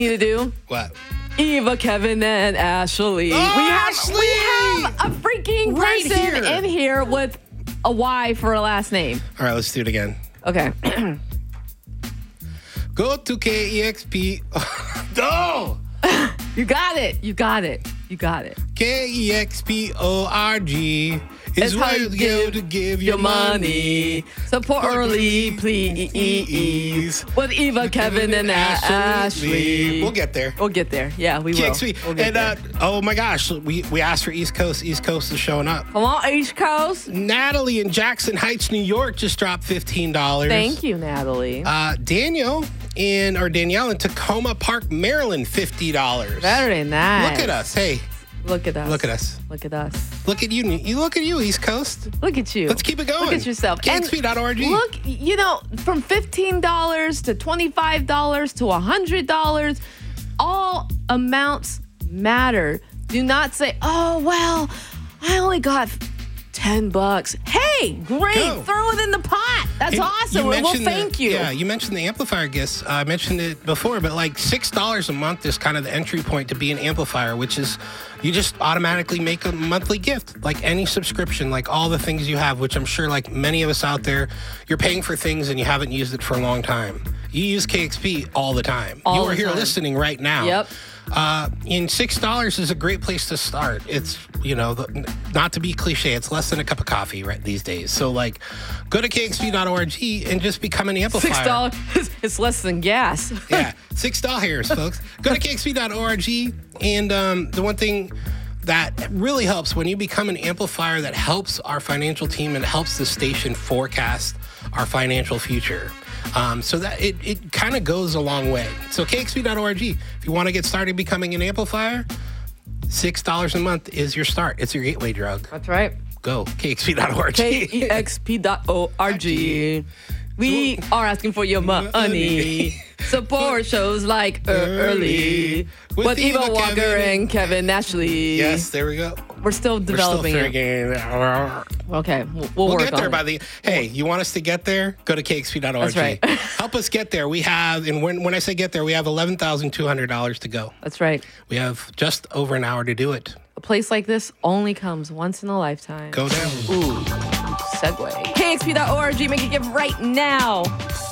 to do? What? Eva, Kevin, and Ashley. Oh, we have a freaking Right person here. in here with a Y for a last name. All right, let's do it again. Okay. Go to KEXP. No! You got it. You got it. You got it. KEXPORG is how where you you go to give your money. Support early, please. With Eva, Kevin, and Ashley. We'll get there. We'll get there. Yeah, we will. KXP. We'll get there. Oh my gosh, we asked for East Coast. East Coast is showing up. Come on, East Coast. Natalie in Jackson Heights, New York just dropped $15. Thank you, Natalie. Danielle in Tacoma Park, Maryland, $50. Very nice. Look at us. Hey, Look at us. look at us. Look at us. Look at you. Look at you, East Coast. Look at you. Let's keep it going. Look at yourself. And KXP.org. look, from $15 to $25 to $100, all amounts matter. Do not say, oh, well, I only got $10. Hey, great. Go. Throw it in the pot. That's awesome. We'll thank you. Yeah, you mentioned the amplifier gifts. I mentioned it before, but like $6 a month is kind of the entry point to be an amplifier, which is you just automatically make a monthly gift, like any subscription, like all the things you have, which I'm sure like many of us out there, you're paying for things and you haven't used it for a long time. You use KXP all the time. All you are the here time. listening right now. Yep. And $6 is a great place to start. It's, not to be cliche, it's less than a cup of coffee right these days. So, like, go to KXP.org and just become an amplifier. $6. It's less than gas. Yeah, $6, folks. Go to KXP.org. And the one thing that really helps when you become an amplifier that helps our financial team and helps the station forecast our financial future. So that it kind of goes a long way. So KXP.org, if you want to get started becoming an amplifier, $6 a month is your start. It's your gateway drug. That's right. Go, KXP.org. KEXP.org. We are asking for your money. Support shows like Early with Eva Walker and Kevin Ashley. Yes, there we go. We're still developing it. it. Okay, we'll work get there on by it. the. Hey, you want us to get there? Go to KXP.org. That's right. Help us get there. We have, and when I say get there, we have $11,200 to go. That's right. We have just over an hour to do it. A place like this only comes once in a lifetime. Go down. Ooh, segue. KXP.org. Make a gift right now.